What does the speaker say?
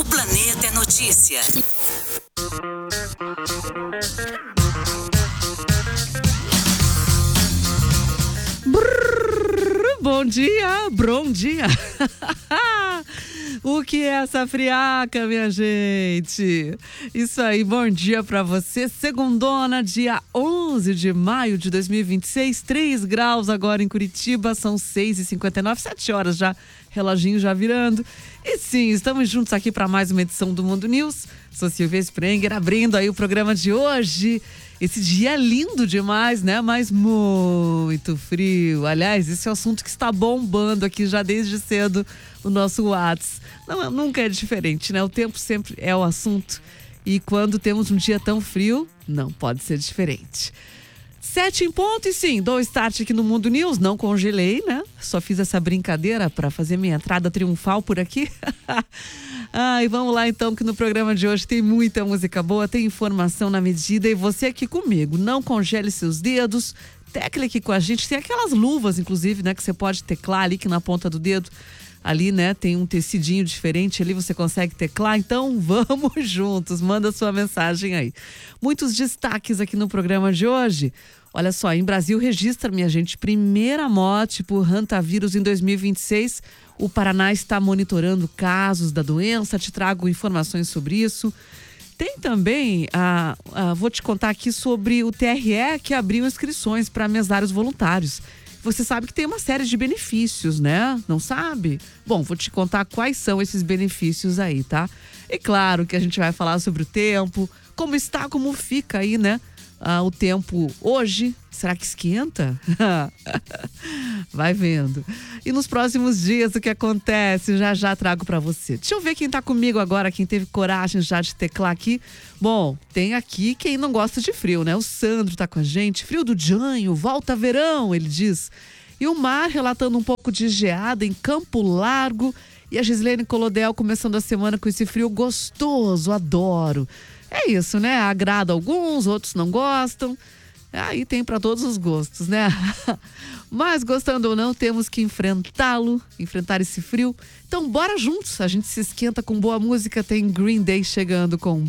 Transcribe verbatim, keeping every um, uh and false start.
O Planeta é Notícia. Brrr, bom dia, bom dia. O que é essa friaca, minha gente? Isso aí, bom dia pra você. Segundona, dia onze de maio de dois mil e vinte e seis, três graus agora em Curitiba, são seis e cinquenta e nove, sete horas já, reloginho já virando. E sim, estamos juntos aqui para mais uma edição do Mundo News. Sou Silvia Sprenger, abrindo aí o programa de hoje. Esse dia é lindo demais, né? Mas muito frio. Aliás, esse é o assunto que está bombando aqui já desde cedo no nosso WhatsApp. Não, nunca é diferente, né? O tempo sempre é o assunto. E quando temos um dia tão frio, não pode ser diferente. Sete em ponto e sim, dou start aqui no Mundo News. Não congelei, né? Só fiz essa brincadeira para fazer minha entrada triunfal por aqui. Ah, e vamos lá então, que no programa de hoje tem muita música boa, tem informação na medida e você aqui comigo. Não congele seus dedos, tecle aqui com a gente. Tem aquelas luvas, inclusive, né, que você pode teclar ali, que na ponta do dedo, ali, né, tem um tecidinho diferente, ali você consegue teclar. Então vamos juntos, manda sua mensagem aí. Muitos destaques aqui no programa de hoje. Olha só, em Brasil registra, minha gente, primeira morte por hantavírus em dois mil e vinte e seis. O Paraná está monitorando casos da doença, te trago informações sobre isso. Tem também, ah, ah, vou te contar aqui sobre o T R E que abriu inscrições para mesários voluntários. Você sabe que tem uma série de benefícios, né? Não sabe? Bom, vou te contar quais são esses benefícios aí, tá? E claro que a gente vai falar sobre o tempo, como está, como fica aí, né? Ah, o tempo hoje, será que esquenta? Vai vendo. E nos próximos dias o que acontece, já já trago pra você. Deixa eu ver quem tá comigo agora, quem teve coragem já de teclar aqui. Bom, tem aqui quem não gosta de frio, né? O Sandro tá com a gente. Frio do Janho, volta verão, ele diz. E o Mar relatando um pouco de geada em Campo Largo. E a Gislene Colodel começando a semana com esse frio gostoso, adoro. É isso, né? Agrada alguns, outros não gostam. Aí tem para todos os gostos, né? Mas gostando ou não, temos que enfrentá-lo, enfrentar esse frio. Então bora juntos, a gente se esquenta com boa música. Tem Green Day chegando com